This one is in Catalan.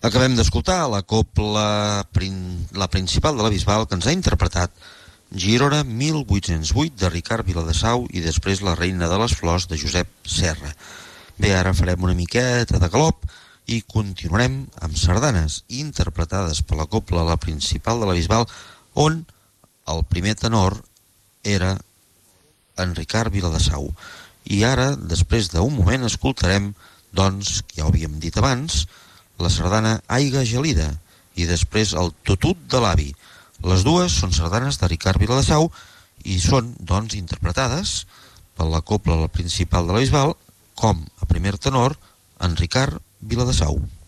Acabem d'escoltar la copla la principal de la Bisbal que ens ha interpretat Girona 1808 de Ricard Viladesau i després La reina de les flors de Josep Serra. Bé, ara farem una miqueta de galop i continuarem amb sardanes interpretades per la copla la principal de la Bisbal, on el primer tenor era en Ricard Viladesau. I ara, després d'un moment, escoltarem, doncs, ja ho havíem dit abans, la sardana Aiga gelida i després el Tutut de l'avi. Les dues són sardanes de Ricard Viladesau i són, doncs, interpretades per la copla la principal de la Bisbal com a primer tenor en Ricard Viladesau.